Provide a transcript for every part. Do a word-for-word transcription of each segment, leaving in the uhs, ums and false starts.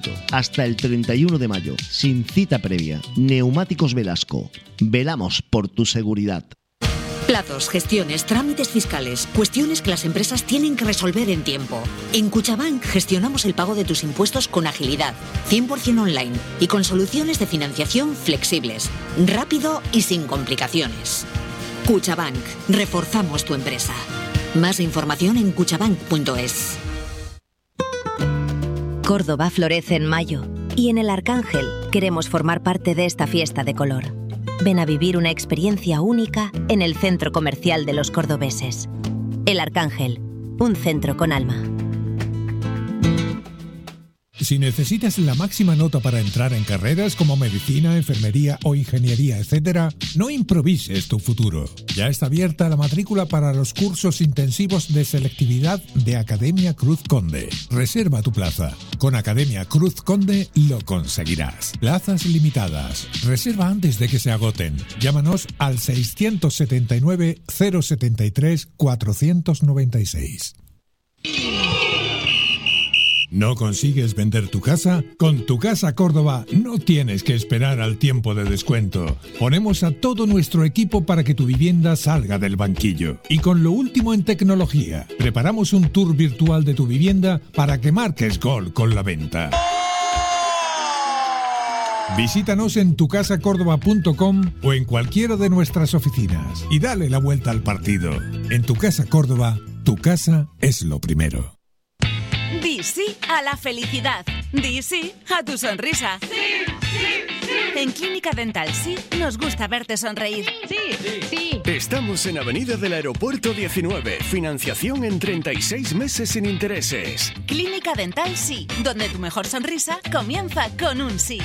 Hasta el treinta y uno de mayo, sin cita previa. Neumáticos Velasco. Velamos por tu seguridad. Plazos, gestiones, trámites fiscales, cuestiones que las empresas tienen que resolver en tiempo. En Cuchabank gestionamos el pago de tus impuestos con agilidad, cien por ciento online y con soluciones de financiación flexibles, rápido y sin complicaciones. Cuchabank, reforzamos tu empresa. Más información en cuchabank punto es. Córdoba florece en mayo y en el Arcángel queremos formar parte de esta fiesta de color. Ven a vivir una experiencia única en el Centro Comercial de los Cordobeses. El Arcángel, un centro con alma. Si necesitas la máxima nota para entrar en carreras como medicina, enfermería o ingeniería, etcétera, no improvises tu futuro. Ya está abierta la matrícula para los cursos intensivos de selectividad de Academia Cruz Conde. Reserva tu plaza. Con Academia Cruz Conde lo conseguirás. Plazas limitadas. Reserva antes de que se agoten. Llámanos al seiscientos setenta y nueve, cero setenta y tres, cuatrocientos noventa y seis. ¿No consigues vender tu casa? Con Tu Casa Córdoba no tienes que esperar al tiempo de descuento. Ponemos a todo nuestro equipo para que tu vivienda salga del banquillo. Y con lo último en tecnología, preparamos un tour virtual de tu vivienda para que marques gol con la venta. Visítanos en tu casa córdoba punto com o en cualquiera de nuestras oficinas y dale la vuelta al partido. En Tu Casa Córdoba, tu casa es lo primero. Di sí a la felicidad. Di sí a tu sonrisa. Sí, sí, sí. En Clínica Dental Sí nos gusta verte sonreír. Sí, sí, sí. Estamos en Avenida del Aeropuerto diecinueve. Financiación en treinta y seis meses sin intereses. Clínica Dental Sí, donde tu mejor sonrisa comienza con un sí.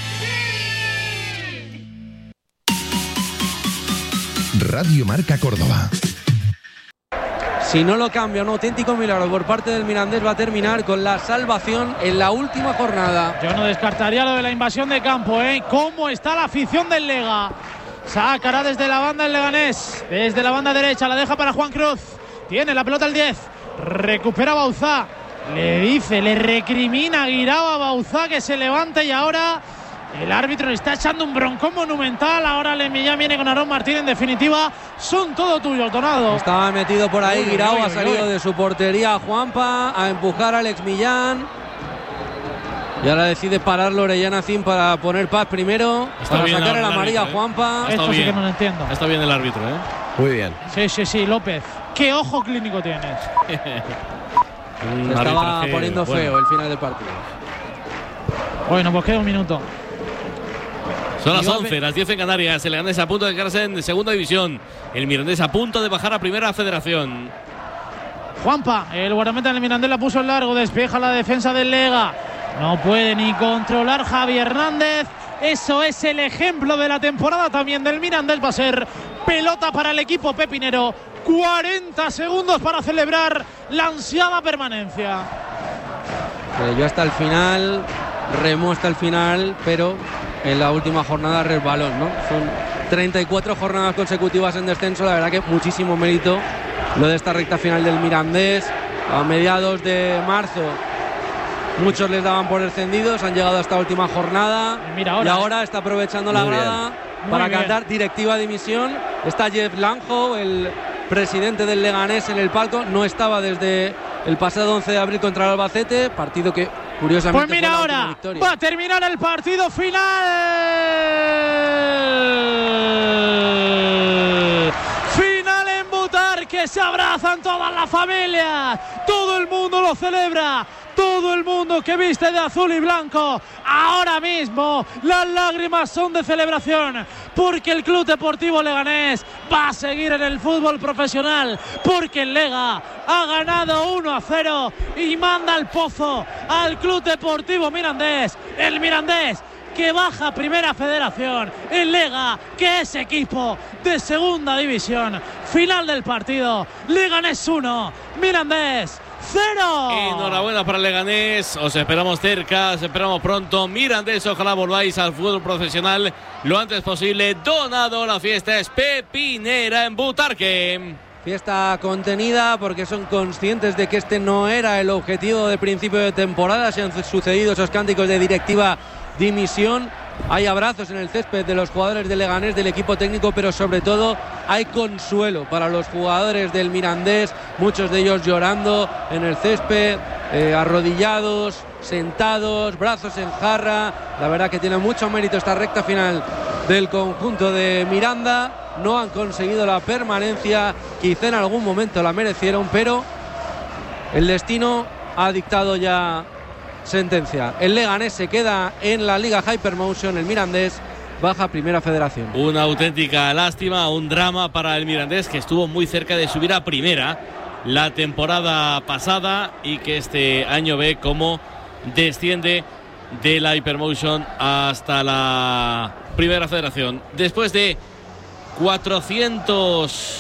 Radio Marca Córdoba. Si no lo cambia, un auténtico milagro por parte del Mirandés, va a terminar con la salvación en la última jornada. Yo no descartaría lo de la invasión de campo, ¿eh? ¿Cómo está la afición del Lega? Sacará desde la banda el Leganés, desde la banda derecha, la deja para Juan Cruz. Tiene la pelota el diez, recupera Bauzá. Le dice, le recrimina a Guirao a Bauzá que se levante y ahora el árbitro le está echando un broncón monumental. Ahora Lemillán viene con Aarón Martín. En definitiva, son todo tuyos, Donado. Estaba metido por ahí Guirao, ha salido de su portería Juanpa a empujar a Alex Millán. Y ahora decide pararlo Orellana Cin para poner paz primero. Está para bien sacar el a la amarilla árbitro, a Juanpa. ¿eh? Esto sí que no lo entiendo. Está bien el árbitro, ¿eh? Muy bien. Sí, sí, sí, López. ¿Qué ojo clínico tienes? Se estaba poniendo feo bueno. El final del partido. Bueno, pues queda un minuto. Son las once, las diez en Canarias. El Leganés a punto de quedarse en segunda división. El Mirandés a punto de bajar a primera federación. Juanpa, el guardameta del Mirandés la puso en largo. Despeja la defensa del Lega. No puede ni controlar Javi Hernández. Eso es el ejemplo de la temporada también del Mirandés. Va a ser pelota para el equipo pepinero. cuarenta segundos para celebrar la ansiada permanencia. Yo hasta el final, remó hasta el final, pero en la última jornada resbaló, ¿no? Son treinta y cuatro jornadas consecutivas en descenso. La verdad que muchísimo mérito lo de esta recta final del Mirandés. A mediados de marzo muchos les daban por descendidos, han llegado a esta última jornada. Mira ahora, y ahora está aprovechando la grada para cantar directiva dimisión. Está Jeff Lanjo, el presidente del Leganés, en el palco. No estaba desde el pasado once de abril contra el Albacete, partido que curiosamente pues mira fue la ahora victoria. Va a terminar el partido final. Final en Butarque, se abrazan todas las familias, todo el mundo lo celebra. Todo el mundo que viste de azul y blanco, ahora mismo las lágrimas son de celebración, porque el Club Deportivo Leganés va a seguir en el fútbol profesional, porque el Lega ha ganado uno a cero y manda al pozo al Club Deportivo Mirandés. El Mirandés que baja a primera federación, el Lega que es equipo de segunda división. Final del partido, Leganés uno, Mirandés cero. Enhorabuena para el Leganés, os esperamos cerca, os esperamos pronto. Mirandés, ojalá volváis al fútbol profesional lo antes posible. Donado, la fiesta es pepinera en Butarque. fiesta contenida porque son conscientes de que este no era el objetivo de principio de temporada. Se han sucedido esos cánticos de directiva dimisión. Hay abrazos en el césped de los jugadores del Leganés, del equipo técnico, pero sobre todo hay consuelo para los jugadores del Mirandés, muchos de ellos llorando en el césped, eh, arrodillados, sentados, brazos en jarra. La verdad que tiene mucho mérito esta recta final del conjunto de Miranda. No han conseguido la permanencia, quizá en algún momento la merecieron, pero el destino ha dictado ya sentencia. El Leganés se queda en la Liga Hypermotion, el Mirandés baja a Primera Federación. Una auténtica lástima, un drama para el Mirandés, que estuvo muy cerca de subir a Primera la temporada pasada y que este año ve cómo desciende de la Hypermotion hasta la Primera Federación. Después de cuatrocientos...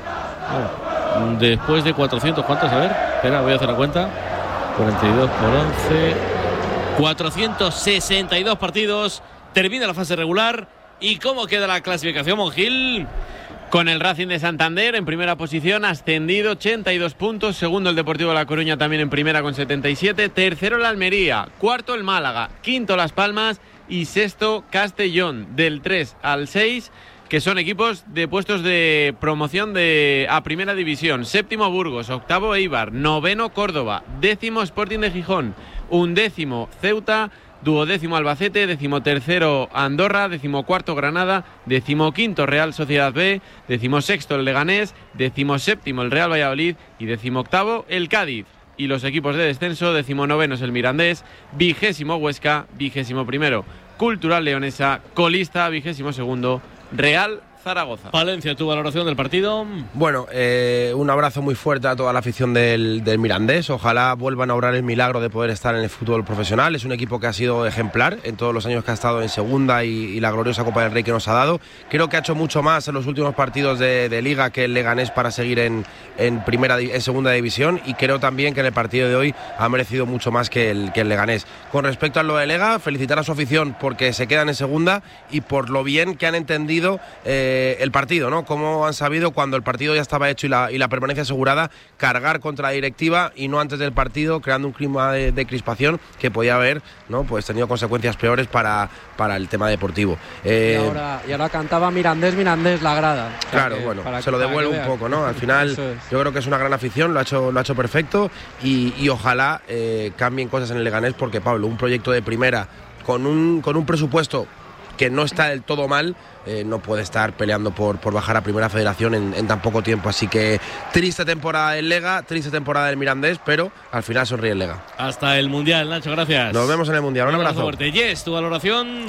Oh, después de cuatrocientos, ¿cuántos? A ver, espera, voy a hacer la cuenta. cuarenta y dos por once, cuatrocientos sesenta y dos partidos, termina la fase regular. ¿Y cómo queda la clasificación, Monjil? Con el Racing de Santander en primera posición, ascendido, ochenta y dos puntos. Segundo el Deportivo de La Coruña, también en primera con setenta y siete. Tercero el Almería, cuarto el Málaga, quinto Las Palmas y sexto Castellón. Del tres al seis, que son equipos de puestos de promoción de a Primera División. Séptimo Burgos, octavo Eibar, noveno Córdoba, décimo Sporting de Gijón, undécimo Ceuta, duodécimo Albacete, decimotercero Andorra, decimocuarto Granada, decimoquinto Real Sociedad B, decimosexto el Leganés, decimoséptimo el Real Valladolid y decimoctavo el Cádiz. Y los equipos de descenso, decimonoveno es el Mirandés, vigésimo Huesca, vigésimo primero Cultural Leonesa, colista, vigésimo segundo Real Zaragoza. Palencia, tu valoración del partido. Bueno, eh, un abrazo muy fuerte a toda la afición del, del Mirandés. Ojalá vuelvan a obrar el milagro de poder estar en el fútbol profesional. Es un equipo que ha sido ejemplar en todos los años que ha estado en segunda y, y la gloriosa Copa del Rey que nos ha dado. Creo que ha hecho mucho más en los últimos partidos de, de Liga que el Leganés para seguir en, en, primera, en segunda división, y creo también que en el partido de hoy ha merecido mucho más que el, que el Leganés. Con respecto a lo de Lega, felicitar a su afición porque se quedan en segunda y por lo bien que han entendido eh, el partido, ¿no? Cómo han sabido, cuando el partido ya estaba hecho y la, y la permanencia asegurada, cargar contra la directiva y no antes del partido, creando un clima de, de crispación que podía haber, ¿no? Pues tenido consecuencias peores para, para el tema deportivo. Eh, y, ahora, y ahora cantaba Mirandés, Mirandés, la grada. Claro, que, bueno, se que, lo devuelve un poco, ¿no? Al final yo creo que es una gran afición, lo ha hecho, lo ha hecho perfecto y, y ojalá eh, cambien cosas en el Leganés, porque Pablo, un proyecto de primera con un, con un presupuesto que no está del todo mal, eh, no puede estar peleando por, por bajar a Primera Federación en, en tan poco tiempo. Así que triste temporada del Lega, triste temporada del Mirandés, pero al final sonríe el Lega. Hasta el Mundial, Nacho, gracias. Nos vemos en el Mundial, un, un abrazo. Fuerte. Yes, tu valoración.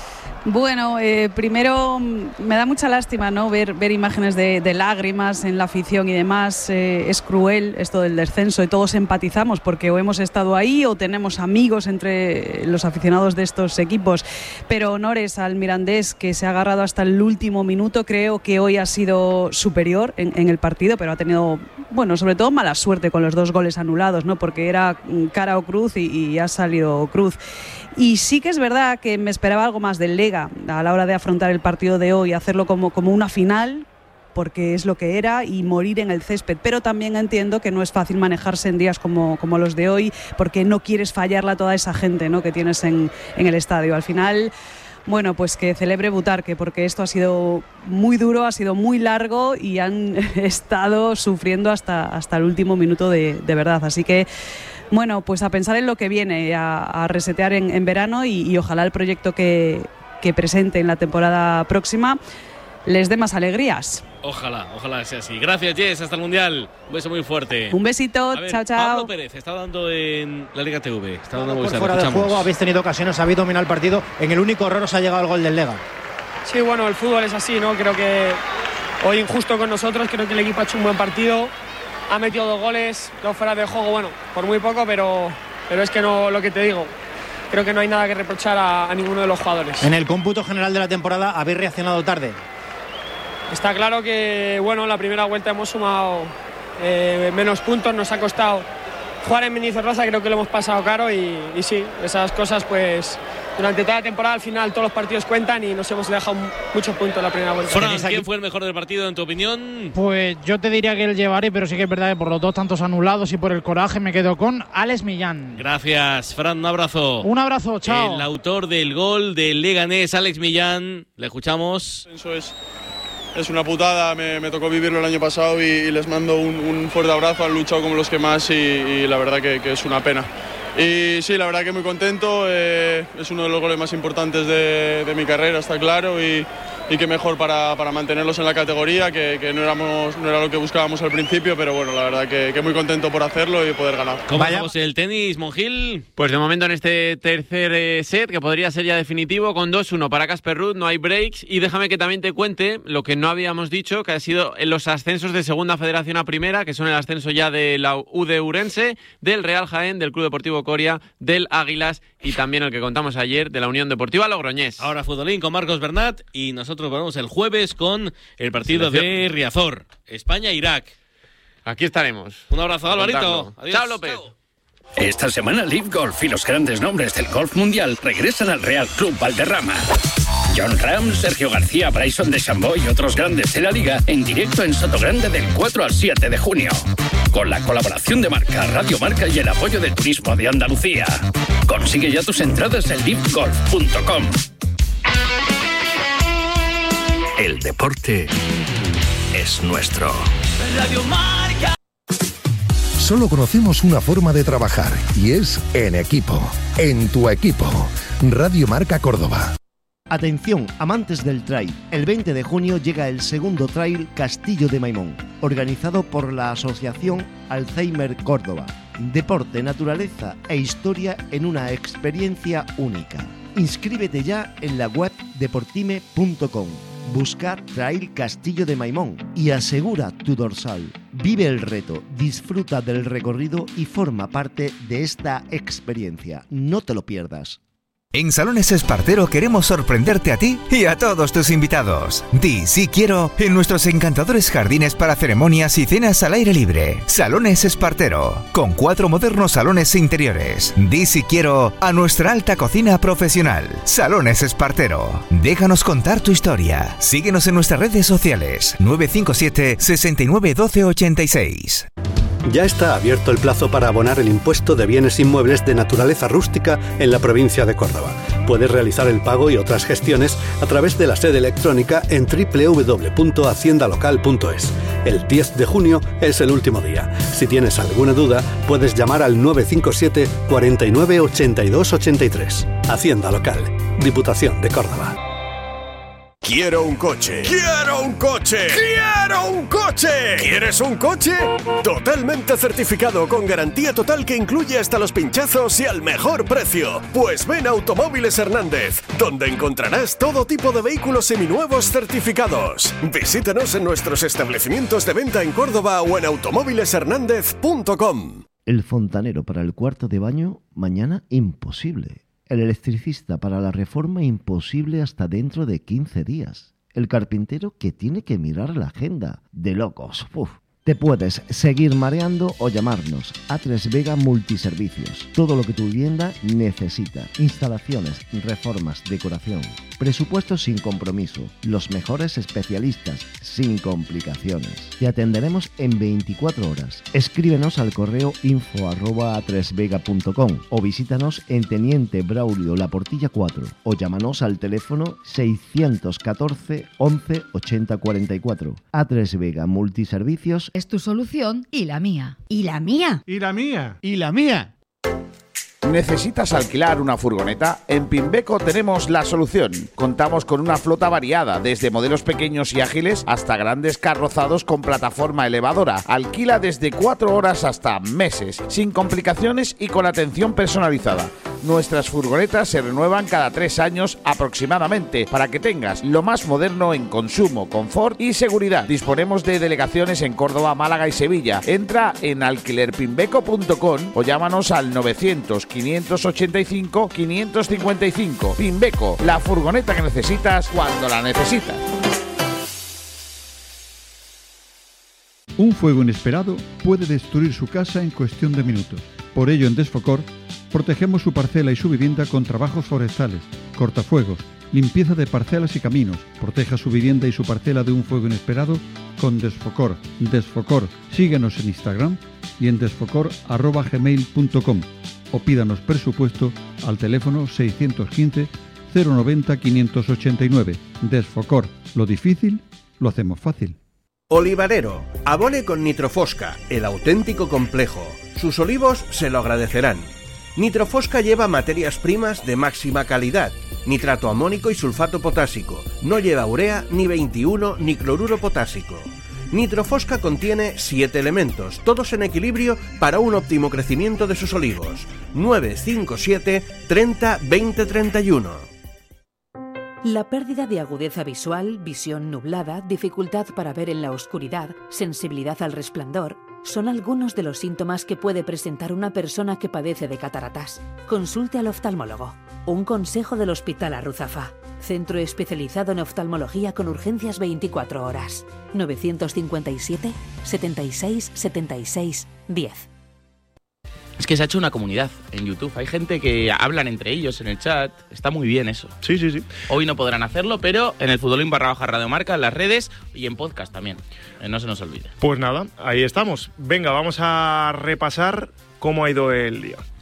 Bueno, eh, primero me da mucha lástima, ¿no? ver, ver imágenes de, de lágrimas en la afición y demás. Eh, es cruel esto del descenso y todos empatizamos porque o hemos estado ahí o tenemos amigos entre los aficionados de estos equipos. Pero honores al Mirandés, que se ha agarrado hasta el último minuto. Creo que hoy ha sido superior en, en el partido, pero ha tenido, bueno, sobre todo mala suerte con los dos goles anulados, ¿no? Porque era cara o cruz y, y ha salido cruz. Y sí que es verdad que me esperaba algo más del Lega a la hora de afrontar el partido de hoy, hacerlo como, como una final, porque es lo que era, y morir en el césped. Pero también entiendo que no es fácil manejarse en días como, como los de hoy, porque no quieres fallarle a toda esa gente, ¿no? que tienes en, en el estadio. Al final, bueno, pues que celebre Butarque, porque esto ha sido muy duro, ha sido muy largo y han estado sufriendo hasta, hasta el último minuto de, de verdad. Así que bueno, pues a pensar en lo que viene, a, a resetear en, en verano y, y ojalá el proyecto que, que presente en la temporada próxima les dé más alegrías. Ojalá, ojalá sea así. Gracias, Jess, hasta el Mundial. Un beso muy fuerte. Un besito, ver, chao, chao. Pablo Pérez está dando en la Liga T V. Está dando por fuera de juego, habéis tenido ocasiones, habéis dominado el partido. En el único error os ha llegado el gol del Lega. Sí, bueno, el fútbol es así, ¿no? Creo que hoy injusto con nosotros, creo que el equipo ha hecho un buen partido. Ha metido dos goles, dos fuera de juego, bueno, por muy poco, pero, pero es que no, lo que te digo, creo que no hay nada que reprochar a, a ninguno de los jugadores. En el cómputo general de la temporada habéis reaccionado tarde. Está claro que, bueno, en la primera vuelta hemos sumado eh, menos puntos, nos ha costado jugar en Mendizorroza, creo que lo hemos pasado caro y, y sí, esas cosas pues durante toda la temporada al final todos los partidos cuentan y nos hemos dejado muchos puntos en la primera vuelta. Fran, ¿quién fue el mejor del partido en tu opinión? Pues yo te diría que el llevaré, pero sí que es verdad que por los dos tantos anulados y por el coraje me quedo con Alex Millán. Gracias, Fran, un abrazo. Un abrazo, chao. El autor del gol del Leganés, Alex Millán, le escuchamos. Eso es, es una putada, me, me tocó vivirlo el año pasado y, y les mando un, un fuerte abrazo, han luchado como los que más y, y la verdad que, que es una pena. Y sí, la verdad que muy contento, eh, es uno de los goles más importantes de, de mi carrera, está claro, y, y qué mejor para, para mantenerlos en la categoría, que, que no, éramos, no era lo que buscábamos al principio, pero bueno, la verdad que, que muy contento por hacerlo y poder ganar. ¿Cómo vamos el tenis, Monjil? Pues de momento en este tercer eh, set, que podría ser ya definitivo, con dos uno para Casper Ruud, no hay breaks, y déjame que también te cuente lo que no habíamos dicho, que ha sido en los ascensos de Segunda Federación a Primera, que son el ascenso ya de la U D Ourense, del Real Jaén, del Club Deportivo Coria, del Águilas y también el que contamos ayer de la Unión Deportiva Logroñés. Ahora futbolín con Marcos Bernat y nosotros volvemos el jueves con el partido Selección de Riazor, España-Irak. Aquí estaremos. Un abrazo, Alvarito. Adiós. Chao, López. Chao. Esta semana Live Golf y los grandes nombres del golf mundial regresan al Real Club Valderrama. John Ram, Sergio García, Bryson DeChambeau y otros grandes de la liga en directo en Sotogrande del cuatro al siete de junio. Con la colaboración de Marca, Radio Marca y el apoyo del Turismo de Andalucía. Consigue ya tus entradas en live golf punto com. El deporte es nuestro. Radio Marca. Solo conocemos una forma de trabajar y es en equipo. En tu equipo. Radio Marca Córdoba. Atención, amantes del trail. El veinte de junio llega el segundo trail Castillo de Maimón, organizado por la Asociación Alzheimer Córdoba. Deporte, naturaleza e historia en una experiencia única. Inscríbete ya en la web deportime punto com. Busca Trail Castillo de Maimón y asegura tu dorsal. Vive el reto, disfruta del recorrido y forma parte de esta experiencia. No te lo pierdas. En Salones Espartero queremos sorprenderte a ti y a todos tus invitados. Di sí quiero en nuestros encantadores jardines para ceremonias y cenas al aire libre. Salones Espartero, con cuatro modernos salones interiores. Di sí quiero a nuestra alta cocina profesional. Salones Espartero. Déjanos contar tu historia. Síguenos en nuestras redes sociales. nueve cinco siete, seis nueve uno dos ocho seis. Ya está abierto el plazo para abonar el impuesto de bienes inmuebles de naturaleza rústica en la provincia de Córdoba. Puedes realizar el pago y otras gestiones a través de la sede electrónica en doble u doble u doble u punto hacienda local punto es. El diez de junio es el último día. Si tienes alguna duda, puedes llamar al nueve cinco siete, cuarenta y nueve, ochenta y dos, ochenta y tres. Hacienda Local, Diputación de Córdoba. Quiero un coche. Quiero un coche. Quiero un coche. ¿Quieres un coche? Totalmente certificado con garantía total que incluye hasta los pinchazos y al mejor precio. Pues ven a Automóviles Hernández, donde encontrarás todo tipo de vehículos seminuevos certificados. Visítanos en nuestros establecimientos de venta en Córdoba o en automóviles hernández punto com. El fontanero para el cuarto de baño, mañana imposible. El electricista para la reforma imposible hasta dentro de quince días. El carpintero que tiene que mirar la agenda. De locos. Uf. Te puedes seguir mareando o llamarnos. A tres Vega Multiservicios. Todo lo que tu vivienda necesita. Instalaciones, reformas, decoración. Presupuestos sin compromiso. Los mejores especialistas, sin complicaciones. Te atenderemos en veinticuatro horas. Escríbenos al correo info arroba a tres vega punto com o visítanos en Teniente Braulio La Portilla cuatro o llámanos al teléfono seiscientos catorce, once, ochenta cuarenta y cuatro. A tres Vega Multiservicios es tu solución y la mía. ¿Y la mía? ¿Y la mía? ¿Y la mía? ¿Necesitas alquilar una furgoneta? En Pimbeco tenemos la solución. Contamos con una flota variada, desde modelos pequeños y ágiles hasta grandes carrozados con plataforma elevadora. Alquila desde cuatro horas hasta meses, sin complicaciones y con atención personalizada. Nuestras furgonetas se renuevan cada tres años aproximadamente para que tengas lo más moderno en consumo, confort y seguridad. Disponemos de delegaciones en Córdoba, Málaga y Sevilla. Entra en alquiler pimbeco punto com o llámanos al novecientos, quinientos ochenta y cinco, quinientos cincuenta y cinco. Pimbeco, la furgoneta que necesitas cuando la necesitas. Un fuego inesperado puede destruir su casa en cuestión de minutos. Por ello, en Desfocor Protegemos su parcela y su vivienda con trabajos forestales, cortafuegos, limpieza de parcelas y caminos. Proteja su vivienda y su parcela de un fuego inesperado con Desfocor. Desfocor. Síguenos en Instagram y en desfocor arroba gmail punto com o pídanos presupuesto al teléfono seiscientos quince cero noventa quinientos ochenta y nueve. Desfocor. Lo difícil lo hacemos fácil. Olivarero. Abone con Nitrofosca, el auténtico complejo. Sus olivos se lo agradecerán. Nitrofosca lleva materias primas de máxima calidad, nitrato amónico y sulfato potásico. No lleva urea, ni veintiuno, ni cloruro potásico. Nitrofosca contiene siete elementos, todos en equilibrio para un óptimo crecimiento de sus olivos. nueve cinco siete treinta veinte treinta y uno. La pérdida de agudeza visual, visión nublada, dificultad para ver en la oscuridad, sensibilidad al resplandor, son algunos de los síntomas que puede presentar una persona que padece de cataratas. Consulte al oftalmólogo. Un consejo del Hospital Arruzafa. Centro especializado en oftalmología con urgencias veinticuatro horas. novecientos cincuenta y siete setenta y seis setenta y seis diez. Es que se ha hecho una comunidad en YouTube. Hay gente que hablan entre ellos en el chat. Está muy bien eso. Sí, sí, sí. Hoy no podrán hacerlo, pero en el Futbolín barra baja Radio Marca, en las redes y en podcast también. Eh, no se nos olvide. Pues nada, ahí estamos. Venga, vamos a repasar cómo ha ido el día.